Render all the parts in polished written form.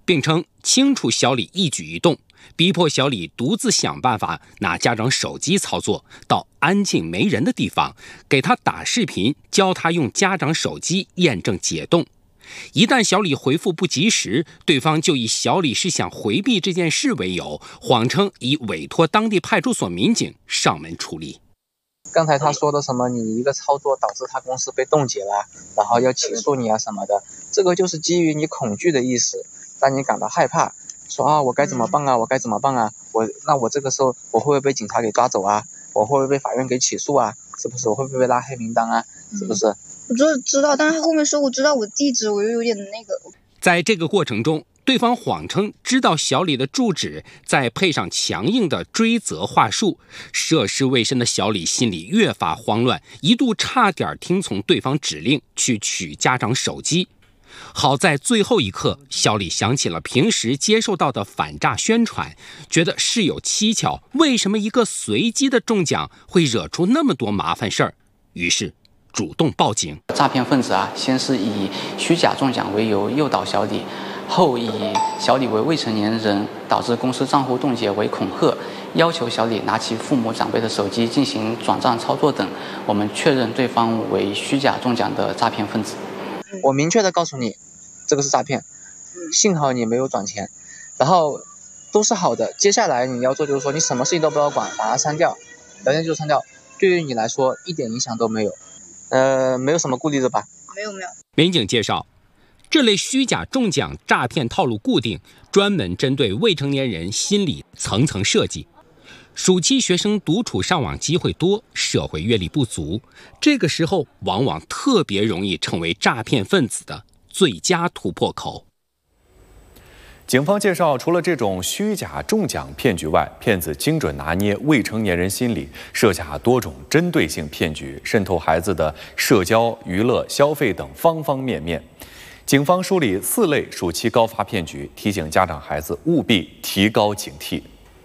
并称清楚小李一举一动，逼迫小李独自想办法拿家长手机操作，到安静没人的地方给他打视频，教他用家长手机验证解冻。一旦小李回复不及时，对方就以小李是想回避这件事为由，谎称已委托当地派出所民警上门处理。 刚才他说的什么你一个操作导致他公司被冻结了，然后要起诉你啊什么的，这个就是基于你恐惧的意思，让你感到害怕，说我该怎么办啊，我该怎么办啊，我这个时候我会不会被警察给抓走啊，我会不会被法院给起诉啊，是不是，我会不会被拉黑名单啊，是不是？ 我就知道，但是他后面说我知道我地址，我又有点那个。 在这个过程中，对方谎称知道小李的住址，再配上强硬的追责话术，涉世未深的小李心里越发慌乱，一度差点听从对方指令去取家长手机。好在最后一刻，小李想起了平时接受到的反诈宣传，觉得事有蹊跷，为什么一个随机的中奖会惹出那么多麻烦事儿？于是主动报警。 诈骗分子先是以虚假中奖为由诱导小李，后以小李为未成年人导致公司账户冻结为恐吓，要求小李拿其父母长辈的手机进行转账操作等。我们确认对方为虚假中奖的诈骗分子。 我明确的告诉你，这个是诈骗，幸好你没有转钱，然后都是好的。接下来你要做就是说，你什么事情都不要管，把它删掉，聊天就删掉，对于你来说一点影响都没有。没有什么顾虑的吧？ 没有。 民警介绍，这类虚假中奖诈骗套路固定，专门针对未成年人心理层层设计。暑期学生独处上网机会多，社会阅历不足，这个时候往往特别容易成为诈骗分子的最佳突破口。 警方介绍，除了这种虚假中奖骗局外，骗子精准拿捏未成年人心理，设下多种针对性骗局，渗透孩子的社交、娱乐、消费等方方面面。警方梳理4类暑期高发骗局，提醒家长孩子务必提高警惕。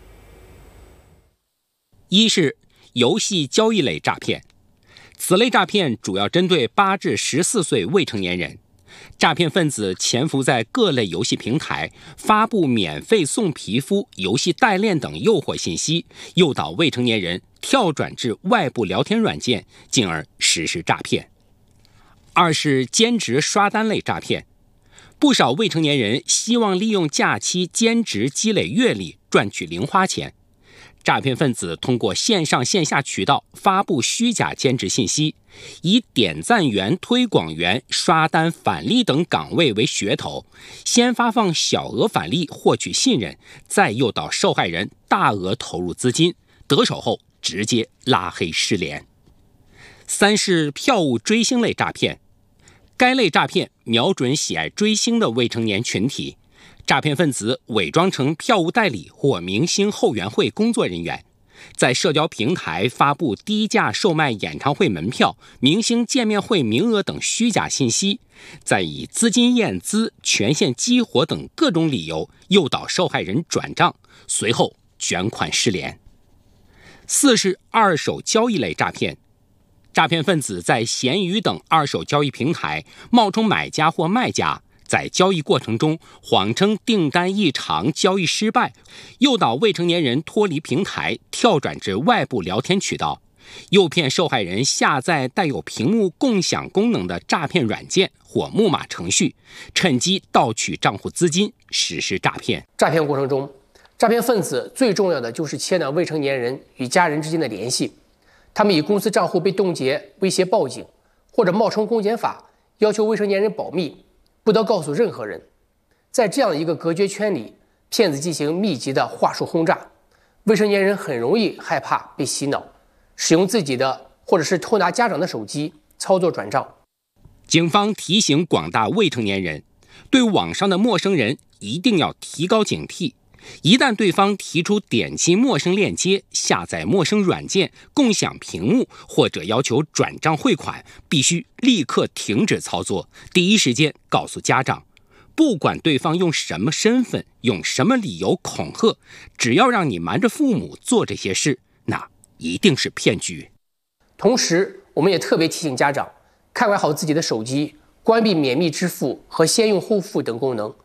一是游戏交易类诈骗，此类诈骗主要针对8至14岁未成年人。诈骗分子潜伏在各类游戏平台，发布免费送皮肤、游戏代练等诱惑信息，诱导未成年人跳转至外部聊天软件，进而实施诈骗。二是兼职刷单类诈骗，不少未成年人希望利用假期兼职积累阅历，赚取零花钱。诈骗分子通过线上线下渠道发布虚假兼职信息，以点赞员、推广员、刷单返利等岗位为噱头，先发放小额返利获取信任，再诱导受害人大额投入资金，得手后直接拉黑失联。三是票务追星类诈骗，该类诈骗瞄准喜爱追星的未成年群体。诈骗分子伪装成票务代理或明星后援会工作人员，在社交平台发布低价售卖演唱会门票、明星见面会名额等虚假信息，再以资金验资、权限激活等各种理由诱导受害人转账，随后卷款失联。四是二手交易类诈骗，诈骗分子在闲鱼等二手交易平台冒充买家或卖家，在交易过程中谎称订单异常、交易失败，诱导未成年人脱离平台，跳转至外部聊天渠道，诱骗受害人下载带有屏幕共享功能的诈骗软件或木马程序，趁机盗取账户资金，实施诈骗。 诈骗过程中，诈骗分子最重要的就是切断未成年人与家人之间的联系，他们以公司账户被冻结威胁报警，或者冒充公检法要求未成年人保密，不得告诉任何人。在这样一个隔绝圈里，骗子进行密集的话术轰炸，未成年人很容易害怕被洗脑，使用自己的或者是偷拿家长的手机操作转账。 警方提醒广大未成年人，对网上的陌生人一定要提高警惕，一旦对方提出点击陌生链接、下载陌生软件、共享屏幕或者要求转账汇款，必须立刻停止操作，第一时间告诉家长。不管对方用什么身份、用什么理由恐吓，只要让你瞒着父母做这些事，那一定是骗局。 同时，我们也特别提醒家长，看管好自己的手机，关闭免密支付和先用后付等功能，